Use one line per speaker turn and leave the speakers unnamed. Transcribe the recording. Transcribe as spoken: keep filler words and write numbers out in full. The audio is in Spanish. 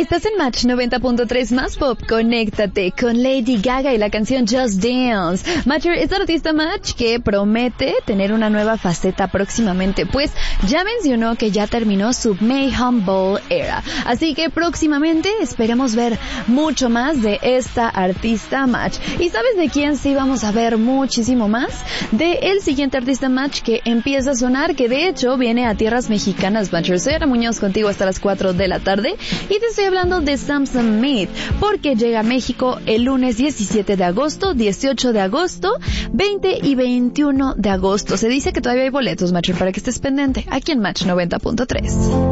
Estás en Match noventa punto tres más pop. Conéctate con Lady Gaga y la canción Just Dance. Matcher es el artista Match que promete tener una nueva faceta próximamente, pues ya mencionó que ya terminó su Mayhem Ball era. Así que próximamente esperemos ver mucho más de esta artista Match. ¿Y sabes de quién sí vamos a ver muchísimo más? De el siguiente artista Match que empieza a sonar, que de hecho viene a tierras mexicanas. Matcher, soy Ana Muñoz contigo hasta las cuatro de la tarde y te estoy hablando de Sam Smith, porque llega a México el lunes diecisiete de agosto, dieciocho de agosto, veinte y veintiuno de agosto. Se dice que todavía hay boletos, Matcher, para que estés pendiente aquí en Match noventa punto tres.